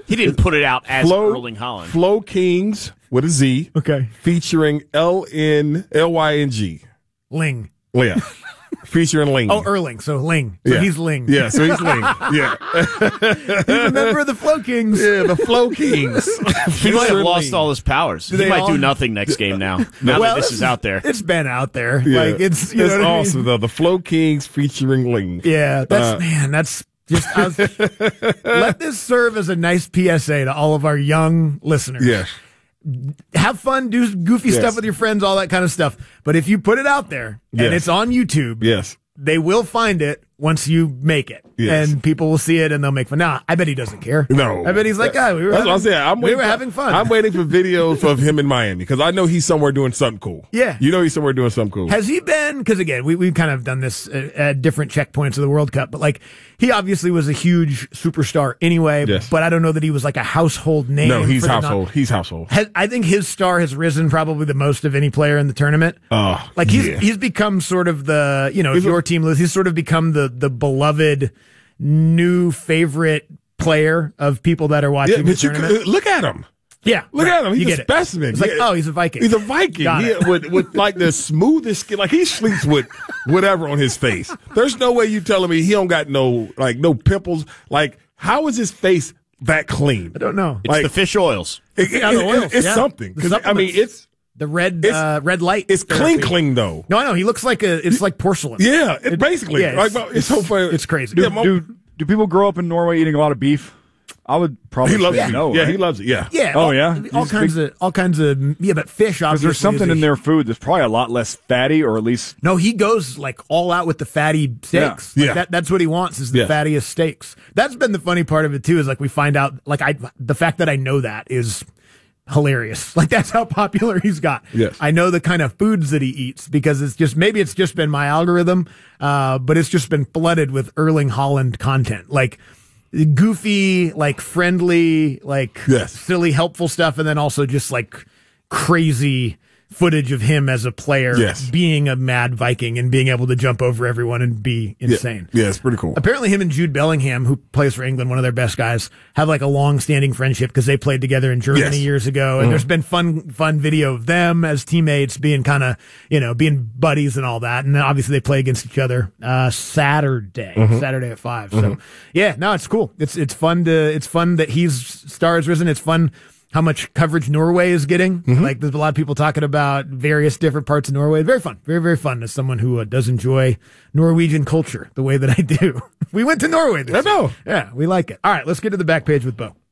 He didn't put it out as Erling Haaland. Flow Kings with a Z. Okay. Featuring Lyng. Ling. Yeah. Featuring Ling. Oh, Erling. So Ling. So he's Ling. Yeah, so he's Ling. Yeah. He's a member of the Flow Kings. Yeah, the Flow Kings. He might have lost all his powers. He might do nothing next game now. Now that this is out there. It's been out there. Yeah. Like it's you know awesome though. The Flow Kings featuring Ling. Yeah, that's just let this serve as a nice PSA to all of our young listeners. Yeah. Have fun, do goofy stuff with your friends, all that kind of stuff. But if you put it out there and it's on YouTube, they will find it once you make it. Yes. And people will see it and they'll make fun. Nah, I bet he doesn't care. No. I bet he's like, we were having fun. I'm waiting for videos of him in Miami because I know he's somewhere doing something cool. Yeah. You know he's somewhere doing something cool. Has he been, because again, we've kind of done this at different checkpoints of the World Cup, but like he obviously was a huge superstar anyway, but I don't know that he was like a household name. No, he's household. He's household. I think his star has risen probably the most of any player in the tournament. Like he's become sort of the, if your team loses, he's sort of become the beloved new favorite player of people that are watching the tournament. Look at him. Yeah. Look at him. He's a specimen. It's like, he's a Viking. He's a Viking. With like the smoothest skin. Like he sleeps with whatever on his face. There's no way you telling me he don't got no pimples. Like, how is his face that clean? I don't know. It's the fish oils. It's something. Because, I mean, it's the red light. It's clean though. No, I know. He looks like it's like porcelain. Yeah, basically. It's so funny. It's crazy. Do people grow up in Norway eating a lot of beef? I would probably say no. Yeah, right? he loves it. Yeah. Yeah. Oh, yeah. All kinds of. But fish, obviously. Because there's something in their food that's probably a lot less fatty, or at least. No, he goes like all out with the fatty steaks. Yeah. Like that's what he wants is the fattiest steaks. That's been the funny part of it too. Is like we find out the fact that I know that is hilarious. Like that's how popular he's got. Yes. I know the kind of foods that he eats because it's just been my algorithm, but it's just been flooded with Erling Haaland content. Like goofy, like friendly, like silly, helpful stuff, and then also just like crazy footage of him as a player being a mad Viking and being able to jump over everyone and be insane. Yeah, it's pretty cool. Apparently him and Jude Bellingham, who plays for England, one of their best guys, have like a long-standing friendship because they played together in Germany years ago. And there's been fun video of them as teammates being kind of, being buddies and all that. And then obviously they play against each other Saturday at 5. So yeah, no, it's cool. It's fun that he's star has risen. It's fun how much coverage Norway is getting. Like there's a lot of people talking about various different parts of Norway. Very fun. Very, very fun as someone who does enjoy Norwegian culture the way that I do. We went to Norway this year. Yeah, we like it. All right, let's get to the back page with Bo.